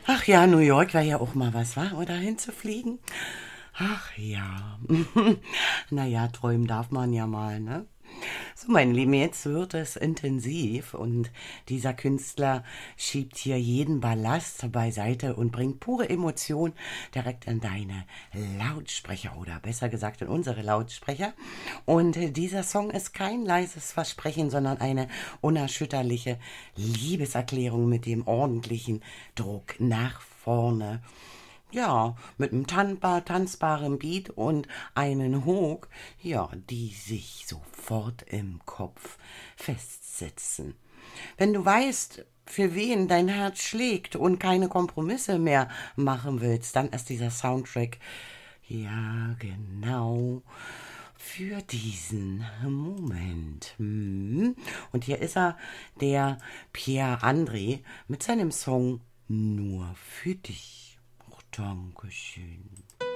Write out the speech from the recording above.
Ach ja, New York wäre ja auch mal was, wa? Oder hinzufliegen? Ach ja. Naja, träumen darf man ja mal, ne? So, mein Lieben, jetzt wird es intensiv und dieser Künstler schiebt hier jeden Ballast beiseite und bringt pure Emotion direkt in deine Lautsprecher oder besser gesagt in unsere Lautsprecher. Und dieser Song ist kein leises Versprechen, sondern eine unerschütterliche Liebeserklärung mit dem ordentlichen Druck nach vorne. Ja, mit einem tanzbaren Beat und einen Hook, ja, die sich sofort im Kopf festsetzen. Wenn du weißt, für wen dein Herz schlägt und keine Kompromisse mehr machen willst, dann ist dieser Soundtrack ja genau für diesen Moment. Und hier ist er, der Pierre André mit seinem Song Nur für dich. Dankeschön.